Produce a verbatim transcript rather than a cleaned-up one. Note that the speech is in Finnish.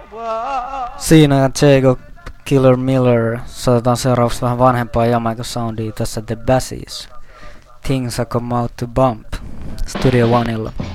Siinä Jacob Killer Miller. Soitetaan seuraavaksi vähän vanhempaa Jamaica soundia tässä The Bassies. Things I Come Out to Bump. Studio Oneilla.